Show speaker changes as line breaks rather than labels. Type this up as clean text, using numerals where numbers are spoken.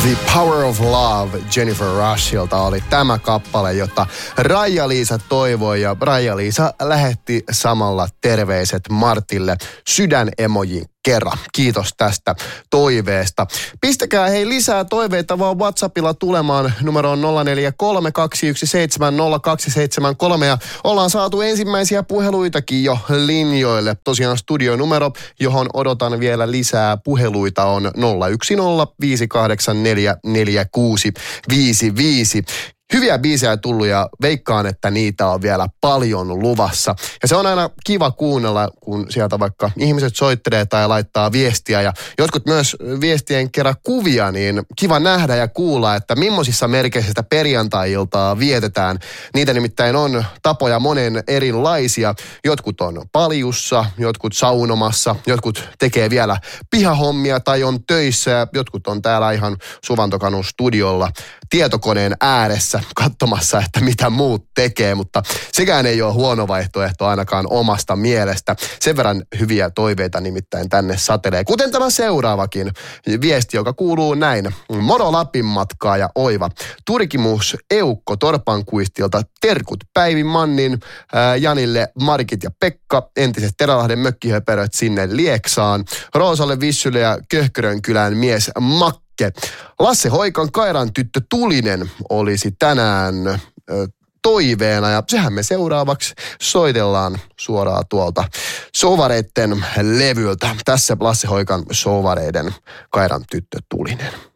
The Power of Love Jennifer Rushilta oli tämä kappale, jota Raija-Liisa toivoi, ja Raija-Liisa lähetti samalla terveiset Martille sydänemojin kerran. Kiitos tästä toiveesta. Pistäkää hei lisää toiveita vaan WhatsAppilla tulemaan numeroon 0432170273 ja ollaan saatu ensimmäisiä puheluitakin jo linjoille. Tosiaan studionumero, johon odotan vielä lisää puheluita on 0105844655. Hyviä biisejä tullut ja veikkaan, että niitä on vielä paljon luvassa. Ja se on aina kiva kuunnella, kun sieltä vaikka ihmiset soittelee tai laittaa viestiä ja jotkut myös viestien kerran kuvia, niin kiva nähdä ja kuulla, että millaisissa merkeissä sitä perjantai-iltaa vietetään. Niitä nimittäin on tapoja monen erilaisia. Jotkut on paljussa, jotkut saunomassa, jotkut tekee vielä pihahommia tai on töissä ja jotkut on täällä ihan Suvantokanun studiolla tietokoneen ääressä katsomassa, että mitä muut tekee, mutta sekään ei ole huono vaihtoehto ainakaan omasta mielestä. Sen verran hyviä toiveita nimittäin tänne satelee. Kuten tämä seuraavakin viesti, joka kuuluu näin. Moro Lapin matkaa ja oiva. Turkimus Eukko Torpankuistilta. Terkut Päivi Mannin, Janille, Marikit ja Pekka. Entiset Terälahden mökkihöperöt sinne Lieksaan. Roosalle, Vissylle ja Köhkörönkylän mies Makke. Lasse Hoikan Kairan tyttö Tulinen olisi tänään toiveena ja sehän me seuraavaksi soitellaan suoraan tuolta Sovareiden levyltä. Tässä Lasse Hoikan Sovareiden Kairan tyttö Tulinen.